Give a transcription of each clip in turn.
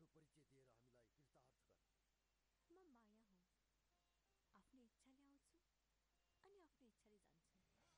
परिचय दिएर हामीलाई कृतार्थ गर। म माया हुँ। आफ्नो इच्छाले आउँछु अनि आफ्नो इच्छाले जान्छु।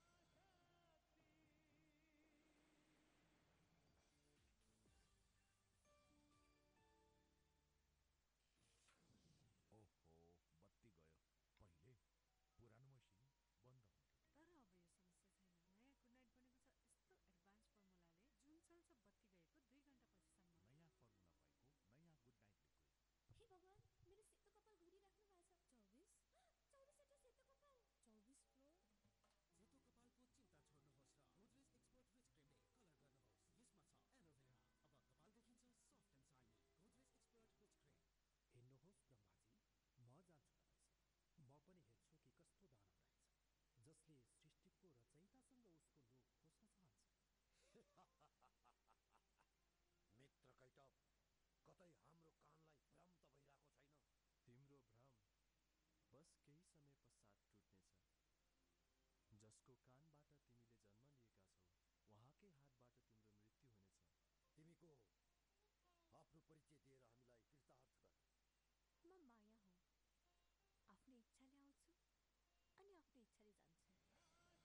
ओहो, बत्ती गयो। पहिले पुरानो मसिन बन्द हुन्थ्यो। तर अब यो समस्या छैन। नयाँ गुड नाइट बनेको छ यस्तो एडभान्स फर्मुलाले जुन चल्छ बत्ती गएको 2 घण्टा पछिसम्म। नयाँ फर्मुला भएको नयाँ गुड नाइट लिक्विड। हे भगवान, मेरो सेतो कपाल घोरिराख्नु भएको छ। 24 24 सेतो कपाल, 24 फ्लोर। सेतो कपालको चिन्ता छोड्नुहोस् र गोदरेज एक्सपर्ट रिच क्रिमले कलर गर्नुहोस्। यसमा छ एलोभेरा। अब कपाल देखिन्छ soft and shiny. Godrej expert rich cream. हिँड्नुहोस् ब्रह्माजी, म जान्छु तपाईँसँग। म पनि हेर्छु कि कस्तो दानव रहेछ जसले सृष्टिको रचयितासँग उसको लोभ खोज्न चाहन्छ। मित्र कैटब, कतै हाम्रो कानलाई भ्रम त भइरहेको छैन? तिम्रो भ्रम बस केही समय पश्चात टुट्नेछ। जसको कानबाट तिमीले जन्म लिएका छौ उहाँकै हातबाट तिम्रो मृत्यु हुनेछ। तिमी को हो? आफ्नो परिचय दिएर हामीलाई कृतार्थ गर। म माया हुँ। आफ्नो इच्छाले आउँछु अनि आफ्नो इच्छाले जान्छु।